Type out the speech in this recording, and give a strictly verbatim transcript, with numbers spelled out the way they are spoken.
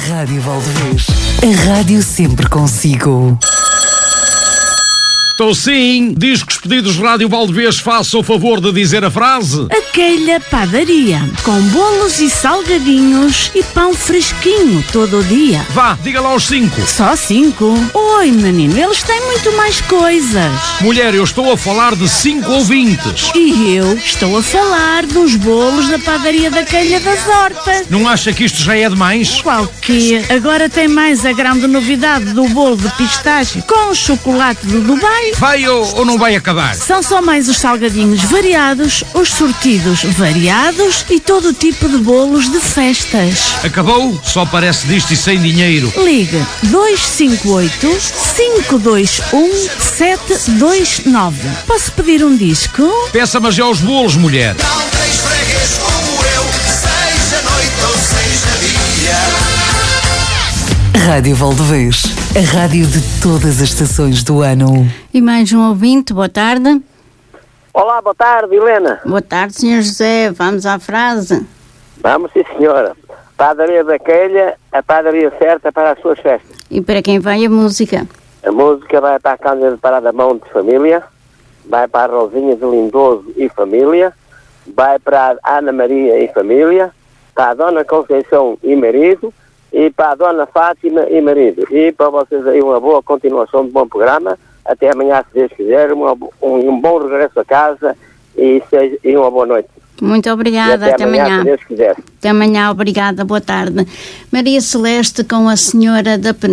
Rádio Valdevez. A rádio sempre consigo. Estou sim. Diz que os pedidos Rádio Valdevez façam o favor de dizer a frase. Aquela padaria, com bolos e salgadinhos e pão fresquinho todo o dia. Vá, diga lá os cinco. Só cinco? Oi, menino, eles têm muito mais coisas. Mulher, eu estou a falar de cinco ouvintes. E eu estou a falar dos bolos da padaria da Calha das Hortas. Não acha que isto já é demais? Qual que? Agora tem mais a grande novidade do bolo de pistache com chocolate do Dubai. Vai ou, ou não vai acabar? São só mais os salgadinhos variados, os sortidos variados e todo tipo de bolos de festas. Acabou? Só parece disto e sem dinheiro. Ligue dois cinco oito, cinco dois um, sete dois nove. Posso pedir um disco? Peça-me já os bolos, mulher. Não tens freguês como eu, seja noite ou seja dia. Rádio Valdevez. A rádio de todas as estações do ano. E mais um ouvinte, boa tarde. Olá, boa tarde, Helena. Boa tarde, senhor José. Vamos à frase. Vamos, sim, senhora. Padaria da Quelha, a padaria certa para as suas festas. E para quem vai a música? A música vai para a Câmara de Paradamão de família, vai para a Rosinha de Lindoso e família, vai para a Ana Maria e família, para a Dona Conceição e marido, e para a Dona Fátima e marido. E para vocês aí uma boa continuação de bom programa. Até amanhã, se Deus quiser, uma, um, um bom regresso a casa e, seja, e uma boa noite. Muito obrigada, até, até amanhã, amanhã. se Deus quiser. Até amanhã, obrigada, boa tarde. Maria Celeste com a senhora da Pen